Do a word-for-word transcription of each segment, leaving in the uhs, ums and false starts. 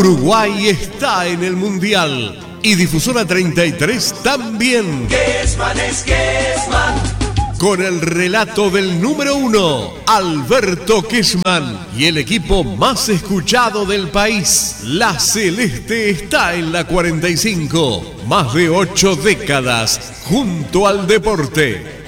Uruguay está en el Mundial y Difusora treinta y tres también. Kesman es Kesman. Con el relato del número uno, Alberto Kesman, y el equipo más escuchado del país. La Celeste está en la cuarenta y cinco. Más de ocho décadas junto al deporte.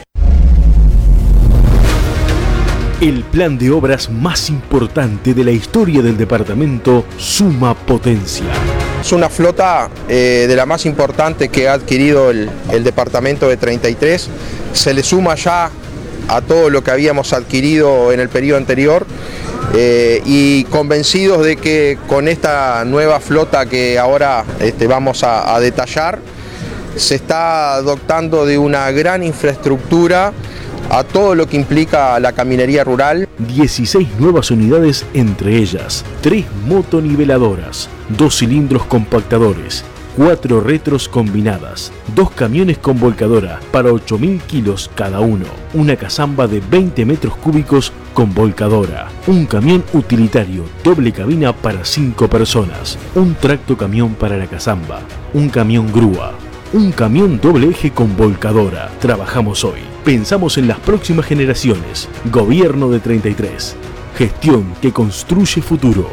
El plan de obras más importante de la historia del departamento suma potencia. Es una flota eh, de la más importante que ha adquirido el, el departamento de treinta y tres. Se le suma ya a todo lo que habíamos adquirido en el periodo anterior eh, y convencidos de que con esta nueva flota que ahora este, vamos a, a detallar, se está dotando de una gran infraestructura a todo lo que implica la caminería rural. dieciséis nuevas unidades, entre ellas tres motoniveladoras, dos cilindros compactadores, cuatro retros combinadas, dos camiones con volcadora para ocho mil kilos cada uno, una cazamba de veinte metros cúbicos con volcadora, un camión utilitario doble cabina para cinco personas, un tracto camión para la cazamba, un camión grúa, un camión doble eje con volcadora. Trabajamos hoy, pensamos en las próximas generaciones. Gobierno de treinta y tres. Gestión que construye futuro.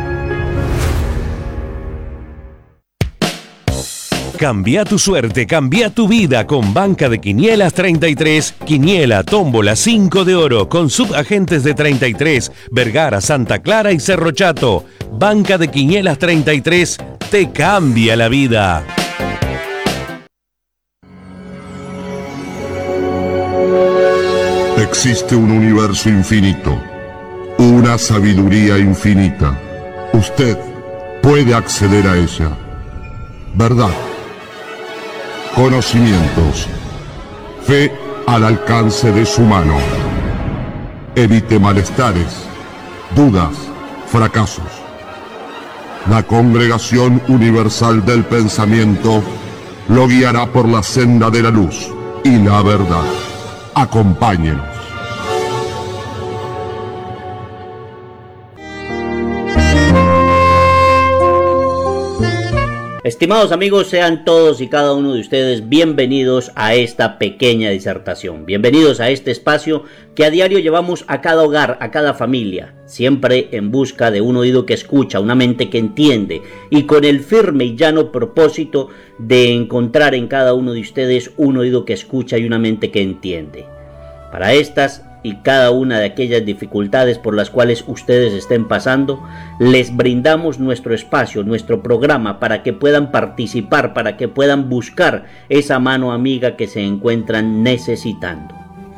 Cambia tu suerte, cambia tu vida con Banca de Quinielas treinta y tres. Quiniela, tómbola, cinco de oro con subagentes de treinta y tres, Vergara, Santa Clara y Cerro Chato. Banca de Quinielas treinta y tres te cambia la vida. Existe un universo infinito, una sabiduría infinita. Usted puede acceder a ella. Verdad, conocimientos, fe al alcance de su mano. Evite malestares, dudas, fracasos. La Congregación Universal del Pensamiento lo guiará por la senda de la luz y la verdad. Acompáñenos. Estimados amigos, sean todos y cada uno de ustedes bienvenidos a esta pequeña disertación. Bienvenidos a este espacio que a diario llevamos a cada hogar, a cada familia, siempre en busca de un oído que escucha, una mente que entiende y con el firme y llano propósito de encontrar en cada uno de ustedes un oído que escucha y una mente que entiende. Para estas y cada una de aquellas dificultades por las cuales ustedes estén pasando, les brindamos nuestro espacio, nuestro programa para que puedan participar, para que puedan buscar esa mano amiga que se encuentran necesitando.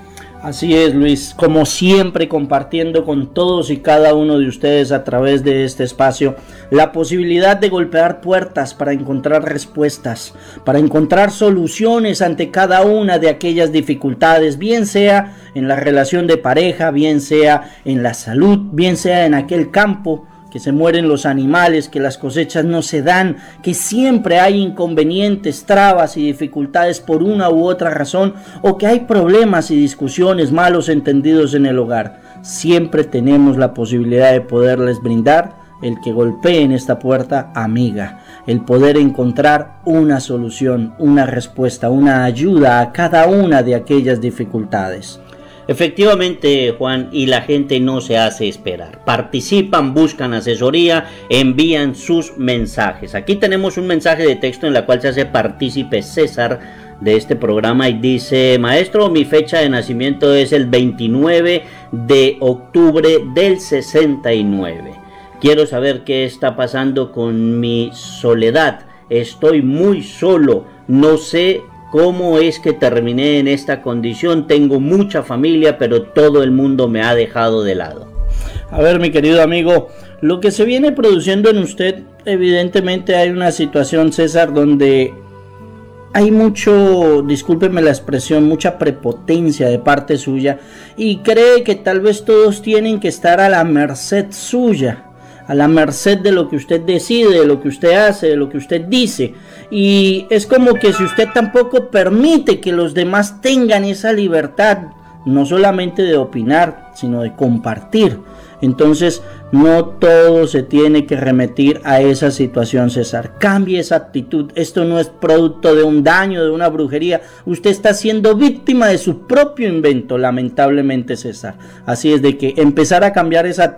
Así es, Luis, como siempre compartiendo con todos y cada uno de ustedes a través de este espacio la posibilidad de golpear puertas para encontrar respuestas, para encontrar soluciones ante cada una de aquellas dificultades, bien sea en la relación de pareja, bien sea en la salud, bien sea en aquel campo que se mueren los animales, que las cosechas no se dan, que siempre hay inconvenientes, trabas y dificultades por una u otra razón, o que hay problemas y discusiones, malos entendidos en el hogar. Siempre tenemos la posibilidad de poderles brindar el que golpeen esta puerta amiga, el poder encontrar una solución, una respuesta, una ayuda a cada una de aquellas dificultades. Efectivamente, Juan, y la gente no se hace esperar. Participan, buscan asesoría, envían sus mensajes. Aquí tenemos un mensaje de texto en la cual se hace partícipe César de este programa y dice: maestro, mi fecha de nacimiento es el veintinueve de octubre del sesenta y nueve. Quiero saber qué está pasando con mi soledad. Estoy muy solo, no sé ¿cómo es que terminé en esta condición? Tengo mucha familia, pero todo el mundo me ha dejado de lado. A ver, mi querido amigo, lo que se viene produciendo en usted, evidentemente hay una situación, César, donde hay mucho, discúlpeme la expresión, mucha prepotencia de parte suya y cree que tal vez todos tienen que estar a la merced suya, a la merced de lo que usted decide, de lo que usted hace, de lo que usted dice. Y es como que si usted tampoco permite que los demás tengan esa libertad, no solamente de opinar, sino de compartir. Entonces No todo se tiene que remitir a esa situación, César. Cambie esa actitud. Esto no es producto de un daño, de una brujería. Usted está siendo víctima de su propio invento, lamentablemente, César. Así es de que empezar a cambiar esa actitud